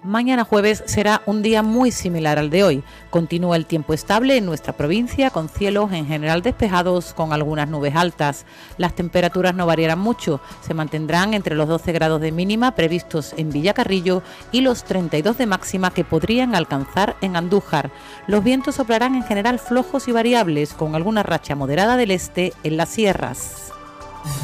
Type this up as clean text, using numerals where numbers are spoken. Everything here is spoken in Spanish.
Mañana jueves será un día muy similar al de hoy. Continúa el tiempo estable en nuestra provincia, con cielos en general despejados con algunas nubes altas. Las temperaturas no variarán mucho, se mantendrán entre los 12 grados de mínima previstos en Villacarrillo y los 32 de máxima que podrían alcanzar en Andújar. Los vientos soplarán en general flojos y variables, con alguna racha moderada del este en las sierras.